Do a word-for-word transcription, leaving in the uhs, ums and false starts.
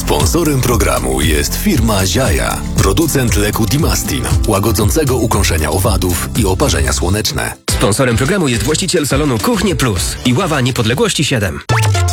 Sponsorem programu jest firma Ziaja, producent leku Dimastin, łagodzącego ukąszenia owadów i oparzenia słoneczne. Sponsorem programu jest właściciel salonu Kuchnie Plus i Ława Niepodległości siedem.